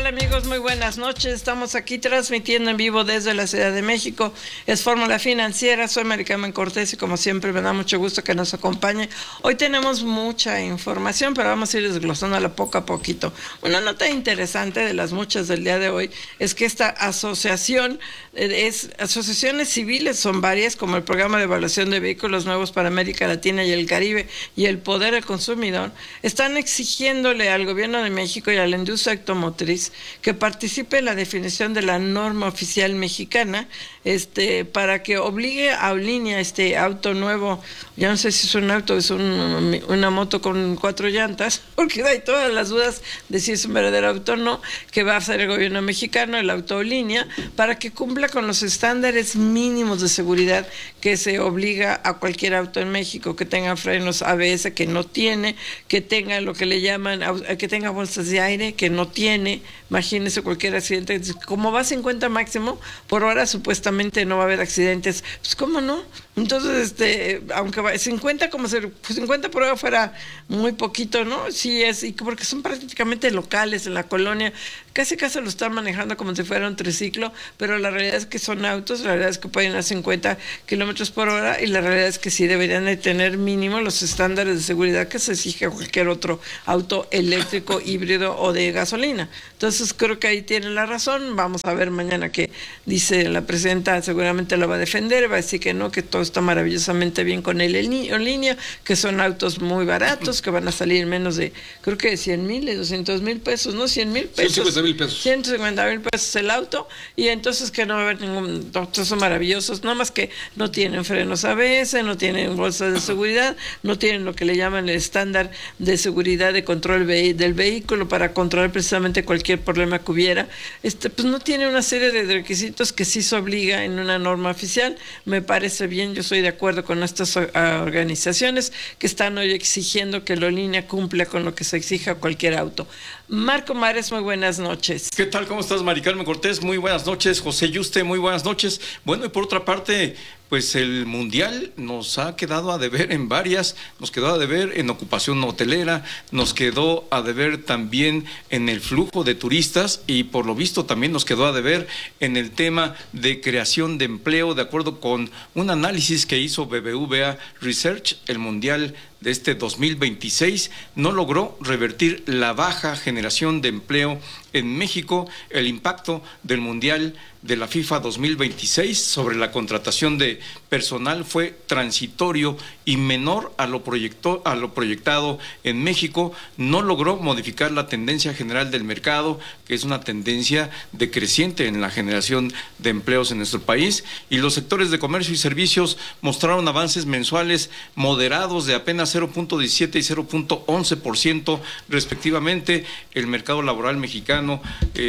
tal, amigos? Muy buenas noches. Estamos aquí transmitiendo en vivo desde la Ciudad de México. Es Fórmula Financiera. Soy Mari Carmen Cortés y como siempre me da mucho gusto que nos acompañe. Hoy tenemos mucha información, pero vamos a ir desglosándola poco a poquito. Una nota interesante de las muchas del día de hoy es que esta asociación, asociaciones civiles son varias, como el Programa de Evaluación de Vehículos Nuevos para América Latina y el Caribe y el Poder al Consumidor, están exigiéndole al gobierno de México y a la industria automotriz que participe en la definición de la norma oficial mexicana, para que obligue a línea este auto nuevo, ya no sé si es un auto, es una moto con 4 llantas, porque hay todas las dudas de si es un verdadero auto o no, que va a hacer el gobierno mexicano, el auto línea, para que cumpla con los estándares mínimos de seguridad que se obliga a cualquier auto en México, que tenga frenos ABS, que no tiene, que tenga lo que le llaman, que tenga bolsas de aire, que no tiene. Imagínese cualquier accidente, como va a 50 máximo por hora, supuestamente no va a haber accidentes. Pues cómo no. Entonces, aunque 50 como 50 por hora fuera muy poquito, ¿no? Sí es, y porque son prácticamente locales en la colonia, casi lo están manejando como si fuera un triciclo, pero la realidad es que son autos, la realidad es que pueden ir a 50 kilómetros por hora, y la realidad es que sí deberían de tener mínimo los estándares de seguridad que se exige a cualquier otro auto eléctrico, híbrido o de gasolina. Entonces creo que ahí tienen la razón. Vamos a ver mañana qué dice la presidenta, seguramente lo va a defender, va a decir que no, que todo está maravillosamente bien con el en línea, que son autos muy baratos, que van a salir menos de, creo que de 100,000 y 200,000 pesos, ¿no? 100,000 pesos. 150,000 pesos. 150,000 pesos el auto, y entonces que no va a haber ningún, todos son maravillosos, nada más que no tienen frenos ABS, no tienen bolsas de seguridad, no tienen lo que le llaman el estándar de seguridad de control del vehículo para controlar precisamente cualquier problema que hubiera. Pues no tiene una serie de requisitos que sí se obliga en una norma oficial. Me parece bien, yo estoy de acuerdo con estas organizaciones que están hoy exigiendo que la línea cumpla con lo que se exija a cualquier auto. Marco Mares, muy buenas noches. ¿Qué tal? ¿Cómo estás, Mari Carmen Cortés? Muy buenas noches. José Yuste, muy buenas noches. Bueno, y por otra parte, pues el Mundial nos ha quedado a deber en varias, nos quedó a deber en ocupación hotelera, nos quedó a deber también en el flujo de turistas y por lo visto también nos quedó a deber en el tema de creación de empleo, de acuerdo con un análisis que hizo BBVA Research. El Mundial de este 2026 no logró revertir la baja generación de empleo en México. El impacto del Mundial de la FIFA 2026 sobre la contratación de personal fue transitorio y menor a lo proyectado en México. No logró modificar la tendencia general del mercado, que es una tendencia decreciente en la generación de empleos en nuestro país, y los sectores de comercio y servicios mostraron avances mensuales moderados de apenas 0.17 y 0.11% respectivamente. El mercado laboral mexicano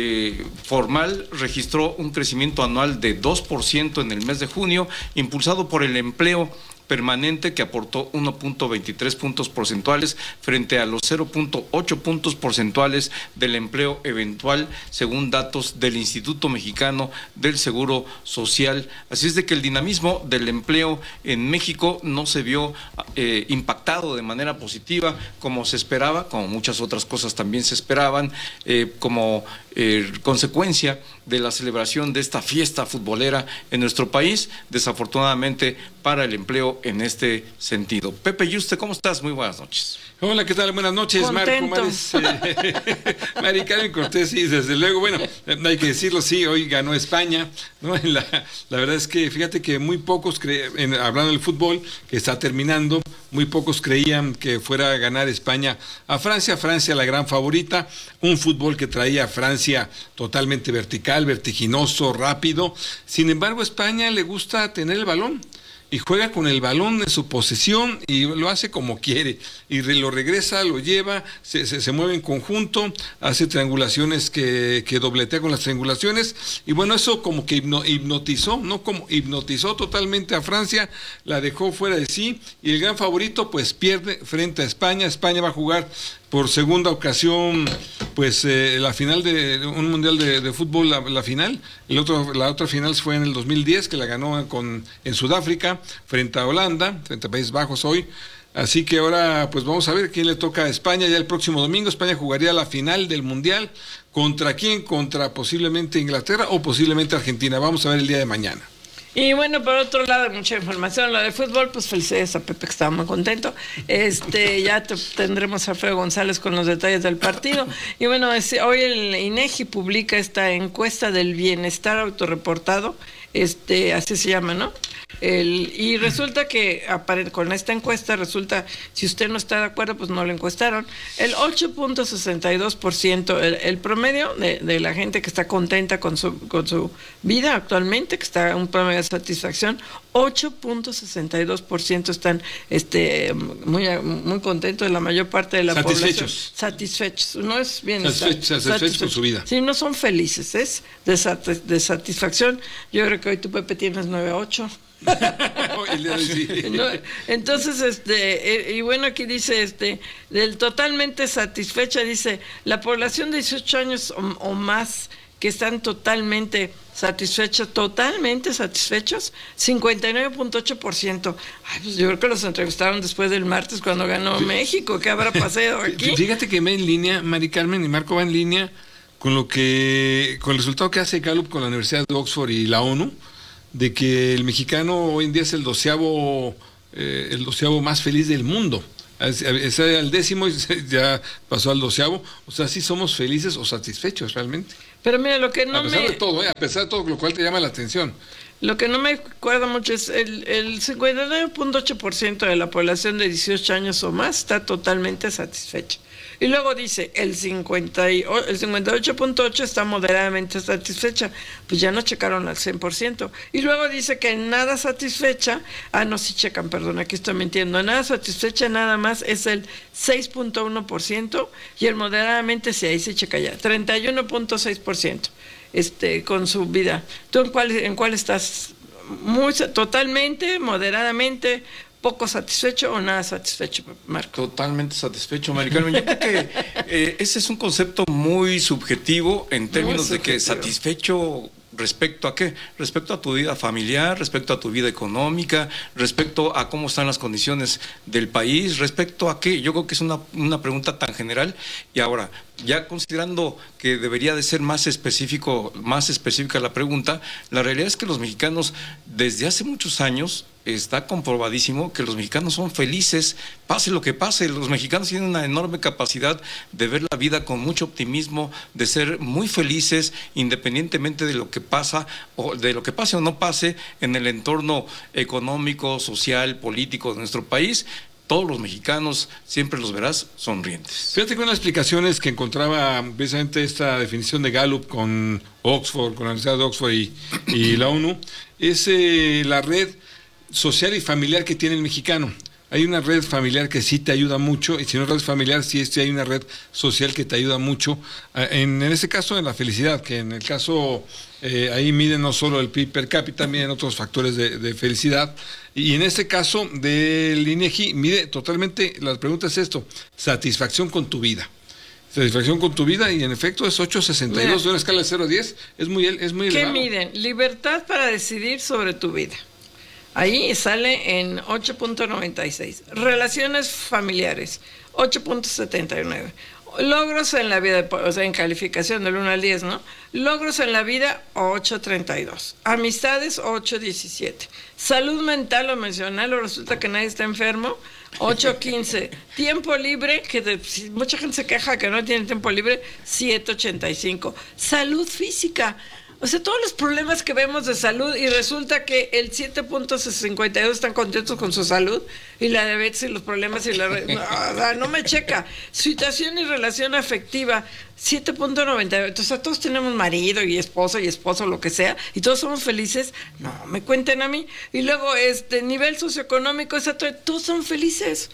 formal registró un crecimiento anual de 2% en el mes de junio, impulsado por el empleo permanente, que aportó 1.23 puntos porcentuales frente a los 0.8 puntos porcentuales del empleo eventual, según datos del Instituto Mexicano del Seguro Social. Así es de que el dinamismo del empleo en México no se vio impactado de manera positiva como se esperaba, como muchas otras cosas también se esperaban, como consecuencia de la celebración de esta fiesta futbolera en nuestro país, desafortunadamente para el empleo en este sentido. Pepe Yuste, ¿cómo estás? Muy buenas noches. Hola, ¿qué tal? Buenas noches, Contento. Marco Mares. Mari Carmen Cortés, sí, desde luego. Bueno, hay que decirlo, sí, hoy ganó España, ¿no? La verdad es que fíjate que muy pocos, hablando del fútbol, que está terminando, muy pocos creían que fuera a ganar España a Francia. Francia, la gran favorita, un fútbol que traía a Francia totalmente vertical, vertiginoso, rápido. Sin embargo, a España le gusta tener el balón y juega con el balón en su posesión y lo hace como quiere, y lo regresa, lo lleva, se mueve en conjunto, hace triangulaciones que dobletea con las triangulaciones, y bueno, eso como que hipnotizó, ¿no? Como hipnotizó totalmente a Francia, la dejó fuera de sí, y el gran favorito pues pierde frente a España. España va a jugar por segunda ocasión pues la final de un mundial de fútbol, la final. La otra final fue en el 2010, que la ganó en Sudáfrica frente a Holanda, frente a Países Bajos hoy. Así que ahora pues vamos a ver quién le toca a España ya el próximo domingo. España jugaría la final del Mundial. ¿Contra quién? Contra posiblemente Inglaterra o posiblemente Argentina. Vamos a ver el día de mañana. Y bueno, por otro lado, mucha información, la de fútbol, pues felicidades a Pepe que estaba muy contento. Ya tendremos a Alfredo González con los detalles del partido. Y bueno, hoy el INEGI publica esta encuesta del bienestar autorreportado, así se llama, ¿no? Y resulta que con esta encuesta, si usted no está de acuerdo, pues no lo encuestaron, el 8.62%, el promedio de la gente que está contenta con su vida actualmente, que está un promedio de satisfacción, 8.62% están muy contentos, la mayor parte de la población. Satisfechos. No es bien. Satisfechos con su vida. Sí, no son felices, es de satisfacción. Yo creo que hoy tu Pepe tienes 9.8. No, entonces y bueno, aquí dice del totalmente satisfecha, dice la población de 18 años o más que están totalmente satisfechos, 59.8%. Ay, pues yo creo que los entrevistaron después del martes cuando ganó México. ¿Qué habrá pasado aquí? Fíjate que va en línea, Mari Carmen y Marco, va en línea con el resultado que hace Gallup con la Universidad de Oxford y la ONU, de que el mexicano hoy en día es el 12avo más feliz del mundo. Es el 10º y ya pasó al 12avo. O sea, sí somos felices o satisfechos realmente. Pero mira, lo que no a pesar de todo, lo cual te llama la atención. Lo que no me acuerdo mucho es el 59.8% de la población de 18 años o más está totalmente satisfecha. Y luego dice, el 58.8% está moderadamente satisfecha. Pues ya no checaron al 100%. Y luego dice que nada satisfecha, sí checan, perdón, aquí estoy mintiendo. Nada satisfecha nada más es el 6.1% y el moderadamente, sí, ahí se checa ya, 31.6%. Con su vida. ¿Tú en cuál estás? Totalmente, moderadamente, poco satisfecho o nada satisfecho, Marco? Totalmente satisfecho, Mari Carmen. Yo creo que ese es un concepto muy subjetivo en términos de que satisfecho. ¿Respecto a qué? Respecto a tu vida familiar, respecto a tu vida económica, respecto a cómo están las condiciones del país, respecto a qué. Yo creo que es una pregunta tan general. Y ahora, ya considerando que debería de ser más específica la pregunta, la realidad es que los mexicanos desde hace muchos años está comprobadísimo que los mexicanos son felices, pase lo que pase. Los mexicanos tienen una enorme capacidad de ver la vida con mucho optimismo, de ser muy felices independientemente de lo que pasa o de lo que pase o no pase en el entorno económico, social, político de nuestro país. Todos los mexicanos siempre los verás sonrientes. Fíjate que una de las explicaciones que encontraba precisamente esta definición de Gallup con Oxford, con la Universidad de Oxford y la ONU, es la red social y familiar que tiene el mexicano. Hay una red familiar que sí te ayuda mucho, y si no es red familiar, sí hay una red social que te ayuda mucho. En ese caso, en la felicidad, que en el caso, ahí miden no solo el PIB per cápita, miden otros factores de felicidad. Y en este caso del INEGI, mide totalmente, la pregunta es esto, satisfacción con tu vida. Satisfacción con tu vida, y en efecto es 8.62 de una escala de 0 a 10, es muy elevado. ¿Qué miden? Libertad para decidir sobre tu vida. Ahí sale en 8.96. Relaciones familiares, 8.79. Logros en la vida, o sea, en calificación del 1 al 10, ¿no? Logros en la vida, 8.32. Amistades, 8.17. Salud mental o emocional, o resulta que nadie está enfermo, 8.15. Tiempo libre, mucha gente se queja que no tiene tiempo libre, 7.85. Salud física. O sea, todos los problemas que vemos de salud, y resulta que el 7.52 están contentos con su salud, y la diabetes y los problemas no me checa. Situación y relación afectiva, 7.98. O sea, todos tenemos marido y esposo, lo que sea, y todos somos felices. No, me cuenten a mí. Y luego, nivel socioeconómico, todos son felices.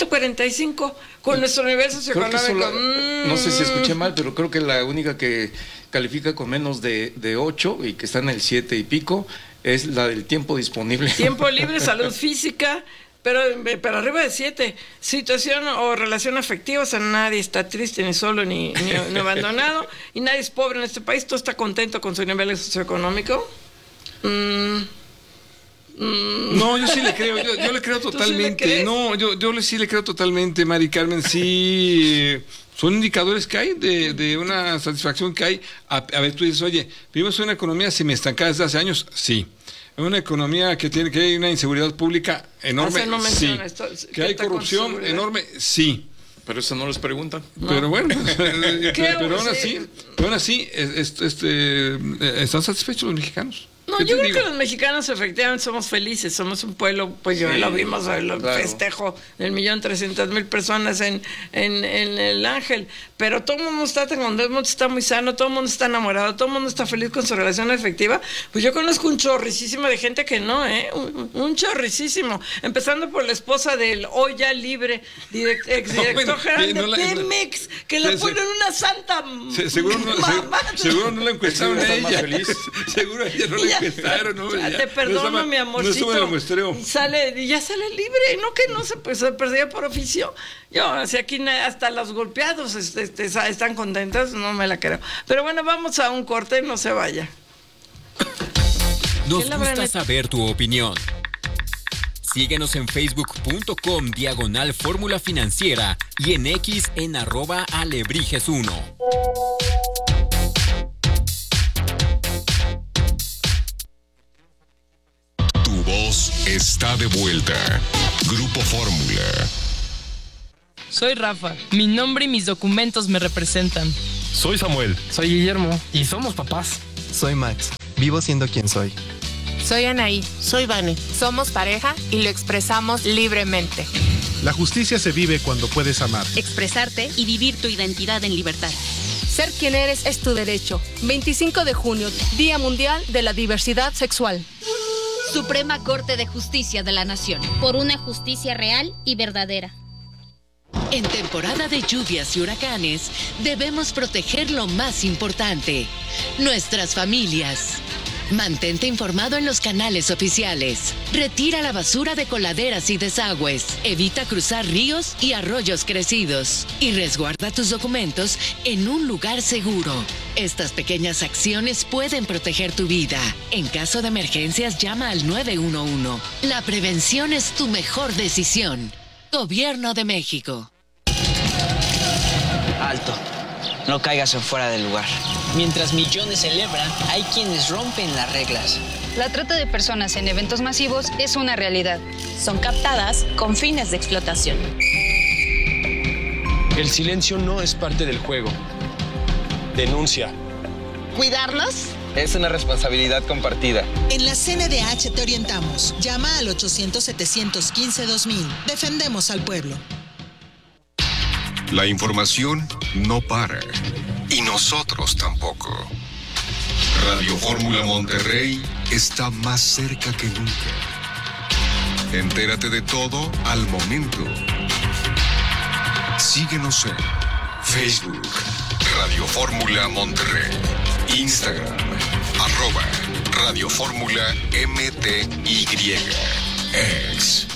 7.45 con nuestro nivel socioeconómico. No sé si escuché mal, pero creo que la única que califica con menos de 8 y que está en el 7 y pico es la del tiempo disponible. Tiempo libre, salud física, pero arriba de 7. Situación o relación afectiva, o sea, nadie está triste, ni solo, ni abandonado, y nadie es pobre en este país, todo está contento con su nivel socioeconómico. No, yo sí le creo, yo le creo totalmente. ¿Sí le crees? No, yo sí le creo totalmente, Mari Carmen. Sí, son indicadores que hay de una satisfacción que hay. A ver, tú dices, oye, vivimos en una economía semi-estancada desde hace años. Sí. En una economía que hay una inseguridad pública enorme. Sí. Que hay corrupción enorme. Sí. Pero eso no les preguntan. No. Pero bueno, pero aún así, ¿están satisfechos los mexicanos? No, yo creo que los mexicanos efectivamente somos felices, somos un pueblo, pues yo lo vimos, el festejo del 1.300.000 personas en el Ángel, pero todo el mundo está muy sano, todo el mundo está enamorado, todo el mundo está feliz con su relación afectiva. Pues yo conozco un chorricísimo de gente que no, un chorricísimo, empezando por la esposa del hoy ya libre exdirector general de Pemex, que la ponen una santa seguro no la encuestaron a ella. Seguro ella no la encuestaron, ¿no? Te perdono, mi amorcito. Ya sale libre, no que no se perseguía por oficio. Yo, si aquí hasta los golpeados están contentos, no me la creo. Pero bueno, vamos a un corte, no se vaya. Nos gusta saber tu opinión. Síguenos en facebook.com/Fórmula Financiera y en X en @Alebrijes1. Tu voz está de vuelta. Grupo Fórmula. Soy Rafa. Mi nombre y mis documentos me representan. Soy Samuel. Soy Guillermo. Y somos papás. Soy Max. Vivo siendo quien soy. Soy Anaí. Soy Vane. Somos pareja y lo expresamos libremente. La justicia se vive cuando puedes amar, expresarte y vivir tu identidad en libertad. Ser quien eres es tu derecho. 25 de junio, Día Mundial de la Diversidad Sexual. Suprema Corte de Justicia de la Nación. Por una justicia real y verdadera. En temporada de lluvias y huracanes, debemos proteger lo más importante, nuestras familias. Mantente informado en los canales oficiales. Retira la basura de coladeras y desagües. Evita cruzar ríos y arroyos crecidos. Y resguarda tus documentos en un lugar seguro. Estas pequeñas acciones pueden proteger tu vida. En caso de emergencias, llama al 911. La prevención es tu mejor decisión. Gobierno de México. Alto. No caigas en fuera del lugar. Mientras millones celebran, hay quienes rompen las reglas. La trata de personas en eventos masivos es una realidad. Son captadas con fines de explotación. El silencio no es parte del juego. Denuncia. ¿Cuidarnos? Es una responsabilidad compartida. En la CNDH te orientamos. Llama al 800-715-2000. Defendemos al pueblo. La información no para. Y nosotros tampoco. Radio Fórmula Monterrey está más cerca que nunca. Entérate de todo al momento. Síguenos en Facebook, Radio Fórmula Monterrey, Instagram, @Radio Fórmula MTY, X,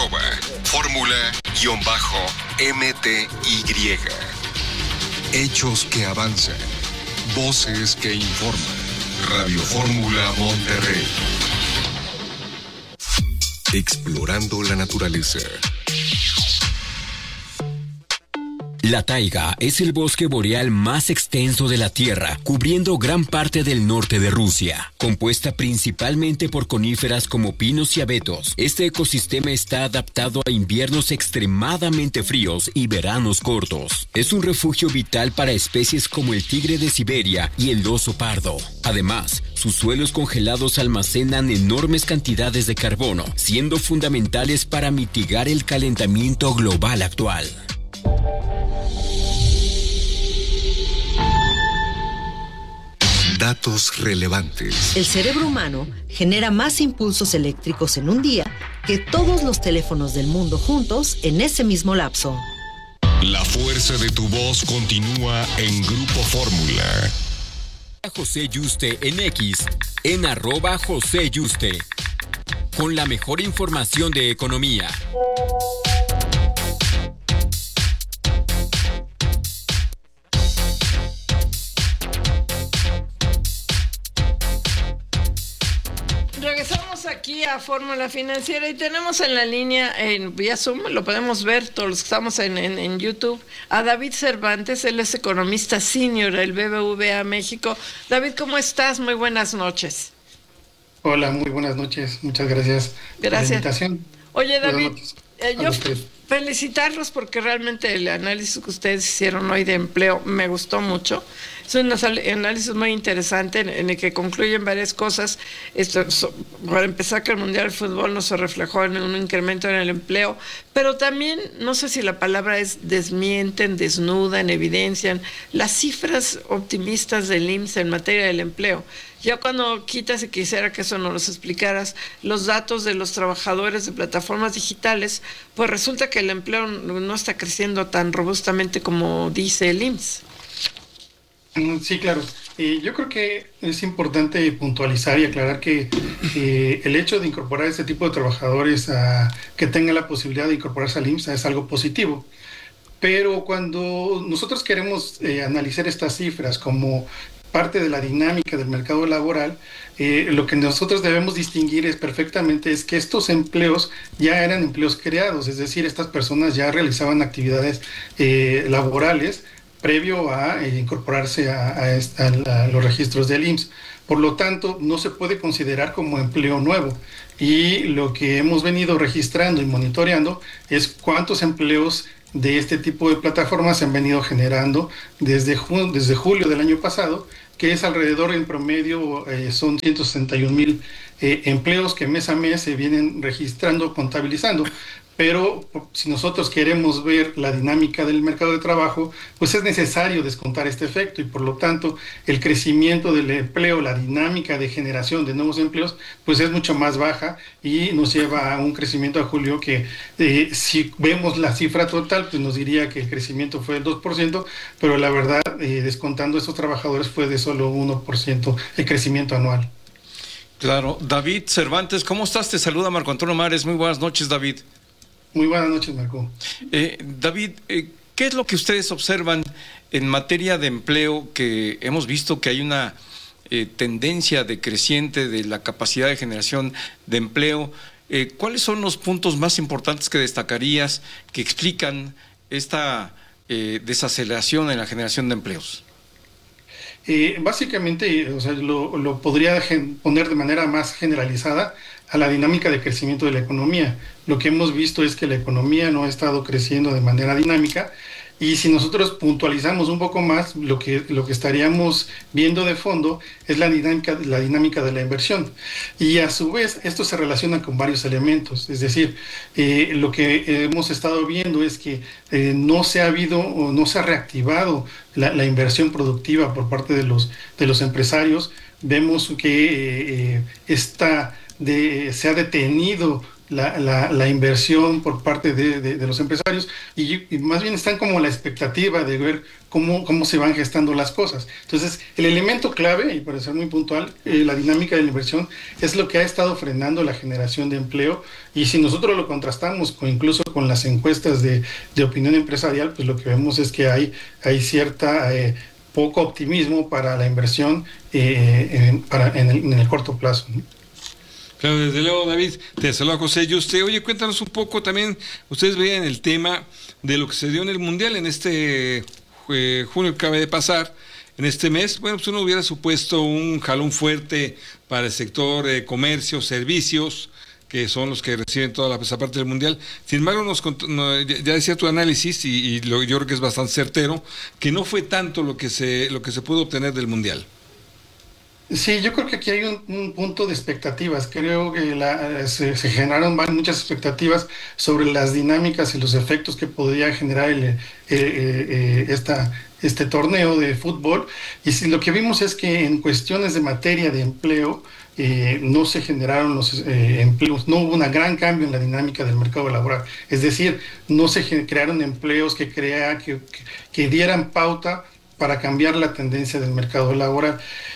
@Fórmula_MTY. Hechos que avanzan, voces que informan. Radio Fórmula Monterrey. Explorando la naturaleza. La taiga es el bosque boreal más extenso de la Tierra, cubriendo gran parte del norte de Rusia. Compuesta principalmente por coníferas como pinos y abetos, este ecosistema está adaptado a inviernos extremadamente fríos y veranos cortos. Es un refugio vital para especies como el tigre de Siberia y el oso pardo. Además, sus suelos congelados almacenan enormes cantidades de carbono, siendo fundamentales para mitigar el calentamiento global actual. Datos relevantes. El cerebro humano genera más impulsos eléctricos en un día que todos los teléfonos del mundo juntos en ese mismo lapso. La fuerza de tu voz continúa en Grupo Fórmula. José Yuste en X, en @José Yuste, con la mejor información de economía. Regresamos Regresamos aquí a Fórmula Financiera y tenemos en la línea, vía Zoom, lo podemos ver todos los que estamos en YouTube, a David Cervantes. Él es economista senior del BBVA México. David, ¿cómo estás? Muy buenas noches. Hola, muy buenas noches. Muchas gracias por la invitación. Oye, David, yo felicitarlos porque realmente el análisis que ustedes hicieron hoy de empleo me gustó mucho. Es un análisis muy interesante en el que concluyen varias cosas. Para empezar, que el Mundial de Fútbol no se reflejó en un incremento en el empleo, pero también, no sé si la palabra es desmienten, desnudan, evidencian las cifras optimistas del IMSS en materia del empleo. Ya cuando quitas, y quisiera que eso nos los explicaras, los datos de los trabajadores de plataformas digitales, pues resulta que el empleo no está creciendo tan robustamente como dice el IMSS. Sí, claro. Yo creo que es importante puntualizar y aclarar que el hecho de incorporar este tipo de trabajadores que tengan la posibilidad de incorporarse al IMSS es algo positivo. Pero cuando nosotros queremos analizar estas cifras como parte de la dinámica del mercado laboral, lo que nosotros debemos distinguir es que estos empleos ya eran empleos creados, es decir, estas personas ya realizaban actividades laborales previo a incorporarse a los registros del IMSS. Por lo tanto, no se puede considerar como empleo nuevo. Y lo que hemos venido registrando y monitoreando es cuántos empleos de este tipo de plataformas se han venido generando desde julio del año pasado, que es alrededor, en promedio, son 161,000 empleos que mes a mes se vienen registrando, contabilizando. Pero si nosotros queremos ver la dinámica del mercado de trabajo, pues es necesario descontar este efecto y por lo tanto el crecimiento del empleo, la dinámica de generación de nuevos empleos, pues es mucho más baja y nos lleva a un crecimiento a julio que si vemos la cifra total, pues nos diría que el crecimiento fue del 2%, pero la verdad, descontando a estos trabajadores, fue de solo 1% el crecimiento anual. Claro. David Cervantes, ¿cómo estás? Te saluda Marco Antonio Mares. Muy buenas noches, David. Muy buenas noches, Marco. David, ¿qué es lo que ustedes observan en materia de empleo? Que hemos visto que hay una tendencia decreciente de la capacidad de generación de empleo. ¿Cuáles son los puntos más importantes que destacarías que explican esta desaceleración en la generación de empleos? Básicamente, lo podría poner de manera más generalizada a la dinámica de crecimiento de la economía. Lo que hemos visto es que la economía no ha estado creciendo de manera dinámica y si nosotros puntualizamos un poco más, lo que estaríamos viendo de fondo es la dinámica de la inversión. Y a su vez, esto se relaciona con varios elementos. Es decir, lo que hemos estado viendo es que no se ha reactivado la inversión productiva por parte de los empresarios. Vemos que se ha detenido la inversión por parte de los empresarios y más bien están como la expectativa de ver cómo se van gestando las cosas. Entonces, el elemento clave, y para ser muy puntual, la dinámica de la inversión es lo que ha estado frenando la generación de empleo y si nosotros lo contrastamos incluso con las encuestas de opinión empresarial, pues lo que vemos es que hay cierta poco optimismo para la inversión en el corto plazo, ¿no? Claro, desde luego, David, te saluda José Yuste. Oye, cuéntanos un poco también, ustedes veían el tema de lo que se dio en el Mundial en este junio que acaba de pasar, en este mes. Bueno, pues uno hubiera supuesto un jalón fuerte para el sector comercio, servicios, que son los que reciben toda esa parte del Mundial. Sin embargo, ya decía tu análisis, y yo creo que es bastante certero, que no fue tanto lo que se pudo obtener del Mundial. Sí, yo creo que aquí hay un punto de expectativas. Creo que se generaron muchas expectativas sobre las dinámicas y los efectos que podría generar este torneo de fútbol. Y lo que vimos es que en cuestiones de materia de empleo no se generaron los empleos, no hubo un gran cambio en la dinámica del mercado laboral. Es decir, no se crearon empleos que dieran pauta para cambiar la tendencia del mercado laboral.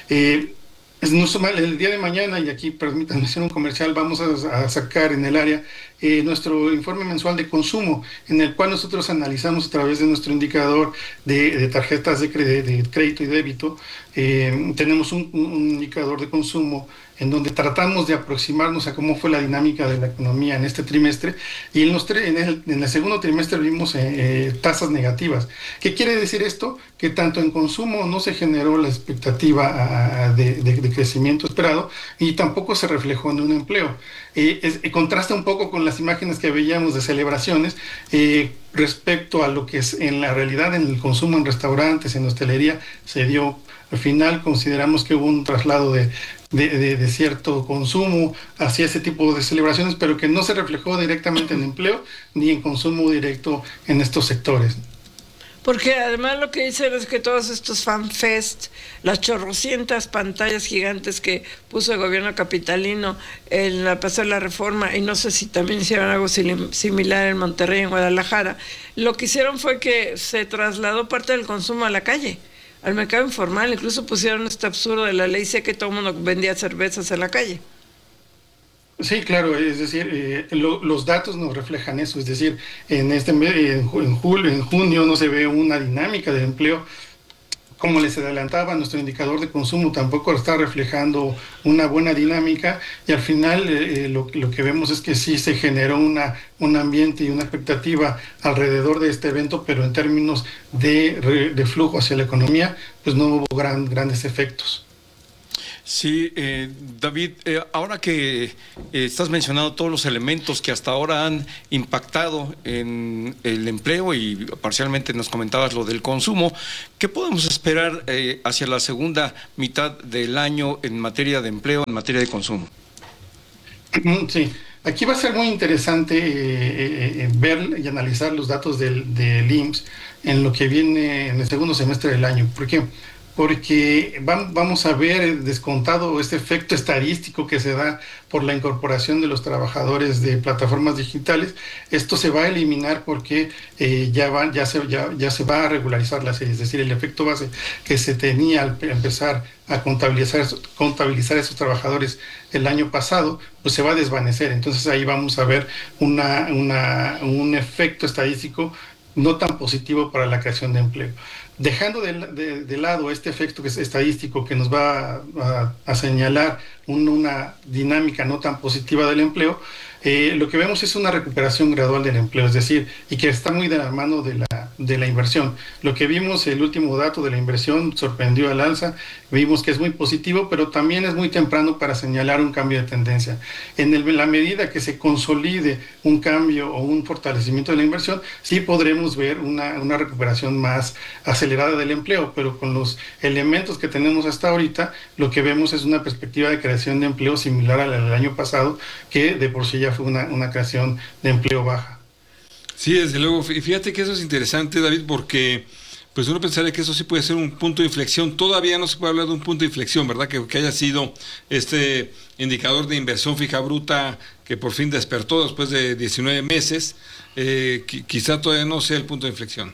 El día de mañana, y aquí permítanme hacer un comercial, vamos a sacar en el área nuestro informe mensual de consumo, en el cual nosotros analizamos a través de nuestro indicador de tarjetas de crédito y débito tenemos un indicador de consumo en donde tratamos de aproximarnos a cómo fue la dinámica de la economía en este trimestre, y en el segundo trimestre vimos tasas negativas. ¿Qué quiere decir esto? Que tanto en consumo no se generó la expectativa de crecimiento esperado, y tampoco se reflejó en un empleo. Contrasta un poco con las imágenes que veíamos de celebraciones respecto a lo que es en la realidad en el consumo en restaurantes, en hostelería, se dio. Al final consideramos que hubo un traslado de cierto consumo hacia ese tipo de celebraciones, pero que no se reflejó directamente en empleo ni en consumo directo en estos sectores. Porque además lo que dicen es que todos estos FanFest, las chorrocientas pantallas gigantes que puso el gobierno capitalino en pasar la reforma, y no sé si también hicieron algo similar en Monterrey, en Guadalajara, lo que hicieron fue que se trasladó parte del consumo a la calle, al mercado informal. Incluso pusieron este absurdo de la ley seca, que todo el mundo vendía cervezas en la calle. Sí, claro, es decir, los datos nos reflejan eso, es decir, en junio no se ve una dinámica de empleo. Como les adelantaba, nuestro indicador de consumo tampoco está reflejando una buena dinámica, y al final lo que vemos es que sí se generó un ambiente y una expectativa alrededor de este evento, pero en términos de flujo hacia la economía, pues no hubo grandes efectos. Sí, David, ahora que estás mencionando todos los elementos que hasta ahora han impactado en el empleo, y parcialmente nos comentabas lo del consumo, ¿qué podemos esperar hacia la segunda mitad del año en materia de empleo, en materia de consumo? Sí, aquí va a ser muy interesante ver y analizar los datos del IMSS en lo que viene en el segundo semestre del año. ¿Por qué? Porque vamos a ver descontado este efecto estadístico que se da por la incorporación de los trabajadores de plataformas digitales. Esto se va a eliminar porque ya se va a regularizar la serie, es decir, el efecto base que se tenía al empezar a contabilizar esos trabajadores el año pasado, pues se va a desvanecer. Entonces ahí vamos a ver un efecto estadístico no tan positivo para la creación de empleo. Dejando de lado este efecto que es estadístico, que nos va a señalar una dinámica no tan positiva del empleo, lo que vemos es una recuperación gradual del empleo, es decir, y que está muy de la mano de la inversión. Lo que vimos, el último dato de la inversión sorprendió al alza, vimos que es muy positivo, pero también es muy temprano para señalar un cambio de tendencia. En la medida que se consolide un cambio o un fortalecimiento de la inversión, sí podremos ver una recuperación más acelerada del empleo, pero con los elementos que tenemos hasta ahorita, lo que vemos es una perspectiva de creación de empleo similar a la del año pasado, que de por sí ya fue una creación de empleo baja. Sí, desde luego. Y fíjate que eso es interesante, David, porque pues uno pensaría que eso sí puede ser un punto de inflexión. Todavía no se puede hablar de un punto de inflexión, ¿verdad? Que haya sido este indicador de inversión fija bruta que por fin despertó después de 19 meses. Quizá todavía no sea el punto de inflexión.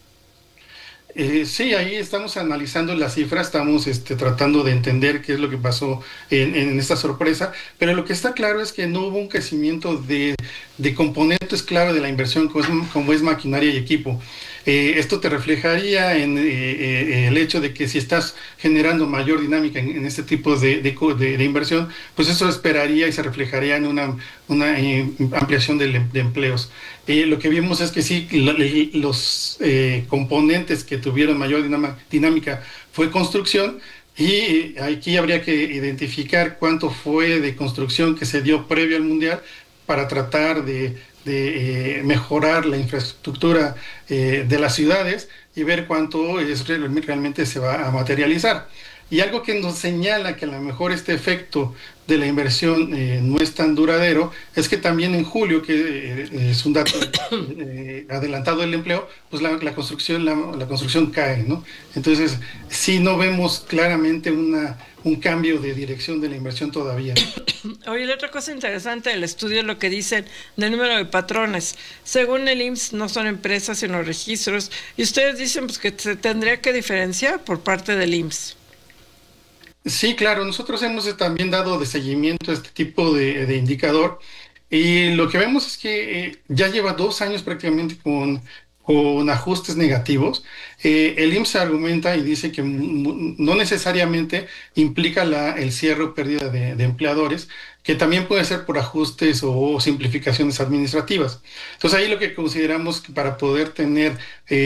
Sí, ahí estamos analizando las cifras, estamos tratando de entender qué es lo que pasó en esta sorpresa, pero lo que está claro es que no hubo un crecimiento de componentes clave de la inversión como es maquinaria y equipo. Esto te reflejaría en el hecho de que si estás generando mayor dinámica en este tipo de inversión, pues eso esperaría y se reflejaría en una ampliación de empleos. Lo que vimos es que sí, los componentes que tuvieron mayor dinámica fue construcción, y aquí habría que identificar cuánto fue de construcción que se dio previo al Mundial para tratar de mejorar la infraestructura de las ciudades y ver cuánto realmente se va a materializar. Y algo que nos señala que a lo mejor este efecto de la inversión no es tan duradero es que también en julio, que es un dato adelantado del empleo, pues la construcción cae, ¿no? Entonces sí no vemos claramente un cambio de dirección de la inversión todavía. Oye, la otra cosa interesante del estudio es lo que dicen del número de patrones. Según el IMSS, no son empresas sino registros, y ustedes dicen pues que se tendría que diferenciar por parte del IMSS. Sí, claro, nosotros hemos también dado de seguimiento a este tipo de indicador, y lo que vemos es que ya lleva 2 años prácticamente con con ajustes negativos, el IMSS argumenta y dice que no necesariamente implica el cierre o pérdida de empleadores, que también puede ser por ajustes o simplificaciones administrativas. Entonces ahí lo que consideramos que para poder tener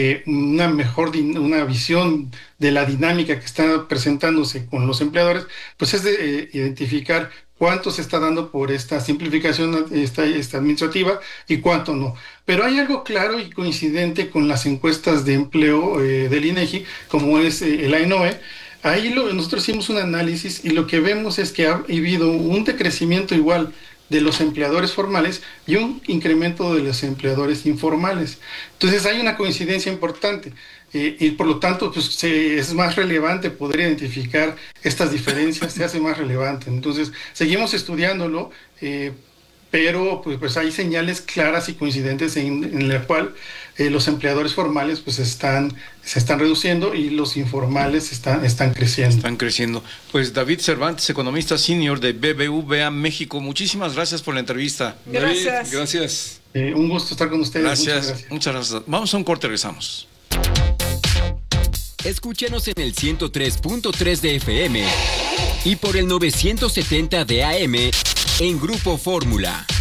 una visión de la dinámica que está presentándose con los empleadores, pues es de identificar cuánto se está dando por esta simplificación esta administrativa y cuánto no. Pero hay algo claro y coincidente con las encuestas de empleo del INEGI, como es el AENOE. Ahí nosotros hicimos un análisis y lo que vemos es que ha habido un decrecimiento igual de los empleadores formales y un incremento de los empleadores informales. Entonces hay una coincidencia importante. Y por lo tanto pues, es más relevante poder identificar estas diferencias, se hace más relevante. Entonces seguimos estudiándolo, pero pues hay señales claras y coincidentes en la cual los empleadores formales pues se están reduciendo y los informales están creciendo. Están creciendo. Pues David Cervantes, economista senior de BBVA México, muchísimas gracias por la entrevista. Gracias. David, gracias. Un gusto estar con ustedes. Muchas gracias. Vamos a un corte, regresamos. Escúchanos en el 103.3 de FM y por el 970 de AM en Grupo Fórmula.